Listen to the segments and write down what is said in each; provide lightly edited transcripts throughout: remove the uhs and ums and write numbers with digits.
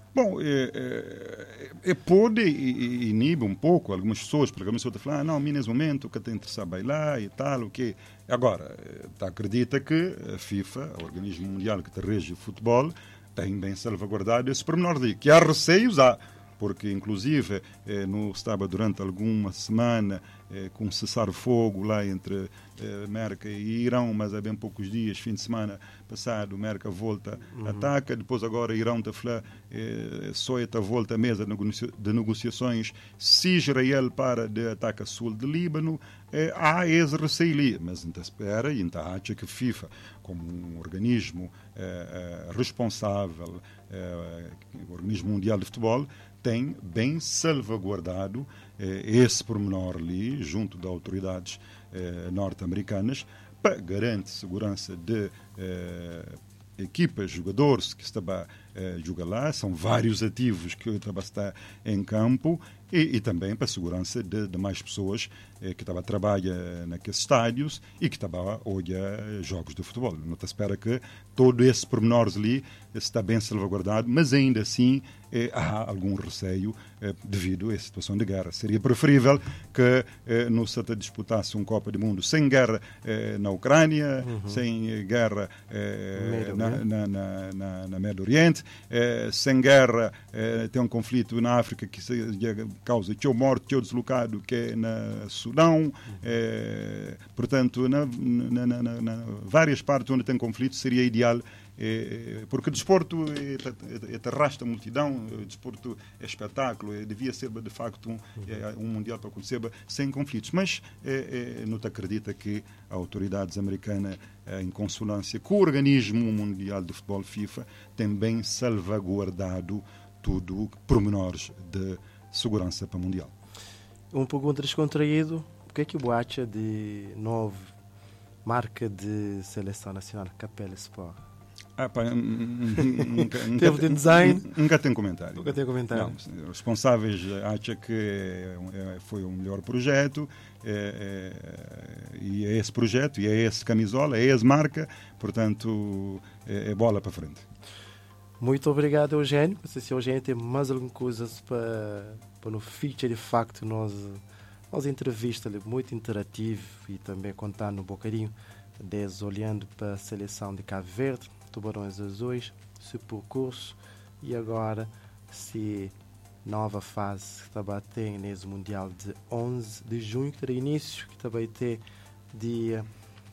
Bom, pode inibir um pouco algumas pessoas, porque algumas pessoas falam, não, nesse momento o que te interessa bailar e tal, o quê? Agora, acredita que a FIFA, o organismo mundial que te rege o futebol, tem bem salvaguardado esse pormenor de que há receios, porque inclusive estava durante alguma semana com um cessar-fogo lá entre América e Irão, mas há bem poucos dias, fim de semana passado, América volta, ataca, depois agora Irão está falando, só está volta à mesa de negociações, se Israel para de ataque a sul do Líbano, há esse receio ali, mas ainda espera e ainda acha que a FIFA, como um organismo responsável, o organismo mundial de futebol, tem bem salvaguardado esse pormenor ali, junto das autoridades norte-americanas, para garantir segurança de equipas, jogadores que estão a jogar lá, são vários ativos que estão a estar em campo e também para a segurança de mais pessoas que estavam a trabalhar naqueles estádios e que estavam a olhar jogos de futebol. Não te espera que todo esse pormenores ali está bem salvaguardado, mas ainda assim há algum receio devido à situação de guerra. Seria preferível que não se disputasse um Copa do Mundo sem guerra na Ucrânia, sem guerra na Médio Oriente, sem guerra tem um conflito na África que causa teu morto, teu deslocado, que é na Sudão. Portanto, na várias partes onde tem conflito seria ideal, porque o desporto arrasta a multidão, o desporto é espetáculo, devia ser de facto um mundial para acontecer sem conflitos, mas não te acredita que a autoridades americanas, em consonância com o organismo mundial de futebol FIFA, tem bem salvaguardado tudo, pormenores de segurança para o mundial. Uma pergunta descontraído, o que é que o acha de nova marca de seleção nacional, Capela Sport? Teve de design? Nunca tem comentário. Nunca tem comentário. Não, os responsáveis acham que foi o melhor projeto, e é esse projeto, e é esse camisola, é essa marca, portanto, é bola para frente. Muito obrigado, Eugênio. Não sei se o Eugênio tem mais alguma coisa para no feature, de facto, nós entrevista muito interativo e também contando um bocadinho olhando para a seleção de Cabo Verde, Tubarões Azuis, seu percurso e agora se nova fase que também tem nesse Mundial de 11 de junho, que terá início, que também tem dia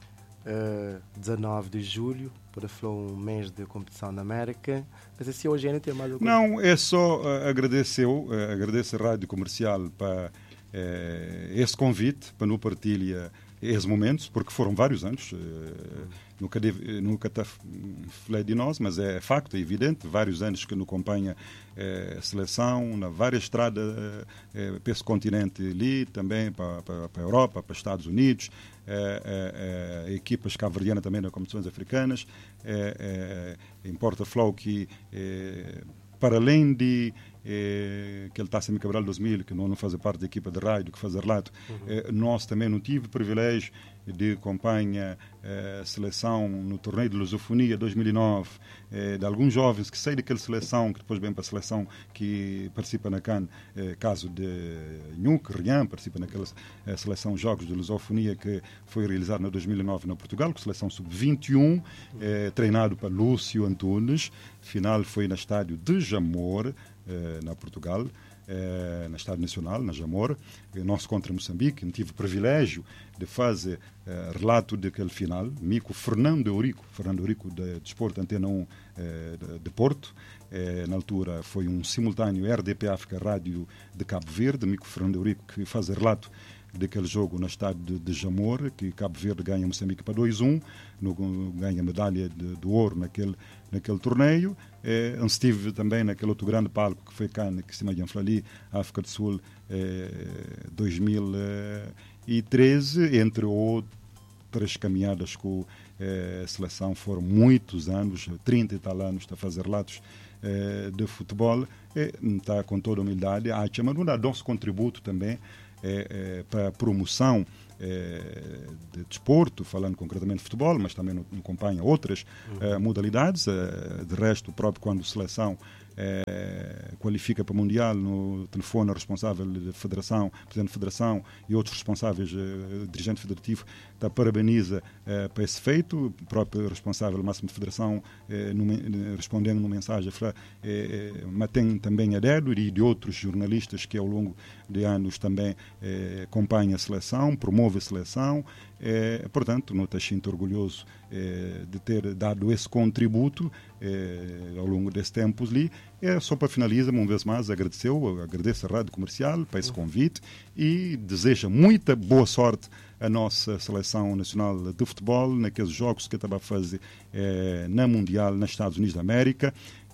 19 de julho, para falar um mês de competição na América. Mas assim, hoje não tem mais alguma coisa? Não, é só agradecer a Rádio Comercial para esse convite, para nos partilhar esses momentos, porque foram vários anos, nunca falei de nós, mas é facto, é evidente, vários anos que nos acompanha a seleção, na várias estradas para esse continente ali, também para a Europa, para os Estados Unidos, equipas cabo-verdianas também nas competições africanas. Importa falar que, para além de que ele está sempre Cabral 2000, que não faz parte da equipa de rádio, que faz relato, nós também não tive o privilégio de acompanhar a seleção no torneio de lusofonia 2009, de alguns jovens que saem daquela seleção, que depois vêm para a seleção que participa na CAN, caso de Nuke, Rian, participa naquela seleção Jogos de Lusofonia que foi realizada em 2009 na Portugal, com a seleção sub-21, treinado por Lúcio Antunes. Final foi no estádio de Jamor, na Portugal, na Estádio Nacional, na Jamor, nosso contra Moçambique. Eu tive o privilégio de fazer relato daquele final, mico Fernando Eurico de Desporto Antena 1 de Porto. Na altura foi um simultâneo RDP África Rádio de Cabo Verde, mico Fernando Eurico, que faz relato daquele jogo no estádio de Jamor, que Cabo Verde ganha Moçambique para 2-1, ganha medalha de ouro naquele torneio. Estive também naquele outro grande palco que foi cá, que se chama Janflali, África do Sul, 2013, entre outras caminhadas com a seleção. Foram muitos anos, 30 e tal anos, a fazer relatos de futebol. Está com toda a humildade, mas não dá nosso contributo também para a promoção de desporto, falando concretamente de futebol, mas também acompanha outras modalidades. De resto, próprio quando a seleção qualifica para o Mundial, no telefone responsável da Federação, Presidente da Federação e outros responsáveis, dirigente federativo, parabeniza para esse feito. O próprio responsável máximo da Federação, respondendo numa mensagem, mantém também a dedo, e de outros jornalistas que ao longo de anos também acompanham a seleção, promove a seleção. Portanto, não te sinto orgulhoso de ter dado esse contributo ao longo desses tempos ali. Só para finalizar, uma vez mais, agradeço a Rádio Comercial para esse convite e desejo muita boa sorte à nossa seleção nacional de futebol naqueles jogos que estava a fazer na Mundial nos Estados Unidos da América,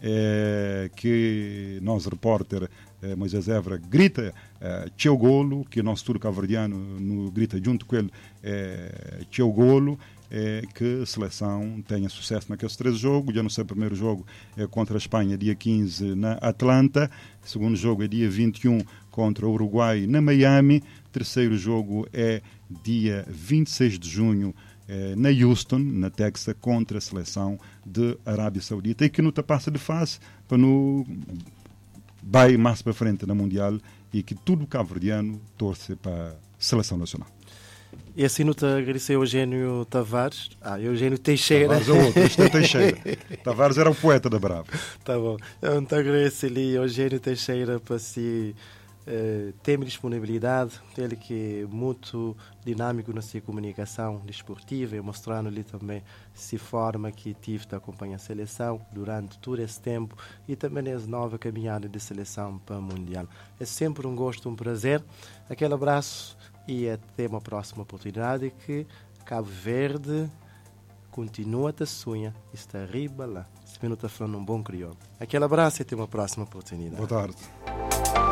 que nosso repórter Moisés Évora grita tchau golo, que o nosso turco cabo-verdiano grita junto com ele tchau golo, que a seleção tenha sucesso naqueles 3 jogos. Já no seu primeiro jogo contra a Espanha, dia 15, na Atlanta. O segundo jogo é dia 21 contra o Uruguai, na Miami. O terceiro jogo é dia 26 de junho, na Houston, na Texas, contra a seleção de Arábia Saudita. E que não te passa de fase para no vai mais para frente na Mundial, e que tudo cabo-verdiano torce para a seleção nacional. E assim não te agradecer Eugênio Tavares. Eugênio Teixeira. Tavares é outro, este é Teixeira. Tavares era o poeta da Brava. Tá bom. Eu te agradeço ali, Eugênio Teixeira, para si ter disponibilidade, ele que é muito dinâmico na sua comunicação desportiva, e mostrando-lhe também se forma que tive de acompanhar a seleção durante todo esse tempo e também nessa nova caminhada de seleção para o Mundial. É sempre um gosto, um prazer. Aquele abraço e até uma próxima oportunidade, que Cabo Verde continua a sonhar e está arriba lá. Esse minuto está falando um bom crioulo. Aquele abraço e até uma próxima oportunidade. Boa tarde.